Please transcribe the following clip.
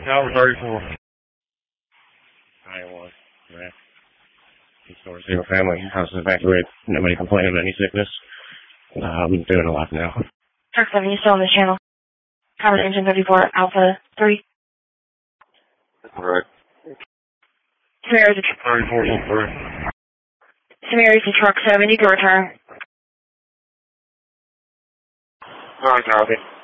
Tower 34. Iowa. Right. Single family. House is evacuated. Nobody complaining of any sickness. I'm doing a lot now. Truck 7, you still on this channel? Tower engine 34, Alpha 3. Alright. Samari's to 34. Samari's to truck 7, you can return. Alright, copy.